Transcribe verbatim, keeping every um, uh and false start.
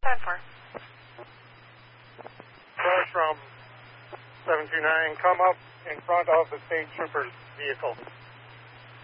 ten four. Crash from seven two nine, come up in front of the state trooper's vehicle.